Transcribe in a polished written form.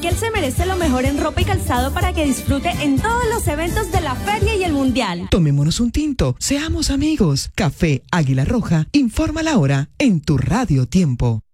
porque él se merece lo mejor en ropa y calzado para que disfrute en todos los eventos de la feria y el mundial. Tomémonos un tinto, seamos amigos. Café Águila Roja, informa la hora en tu Radio Tiempo.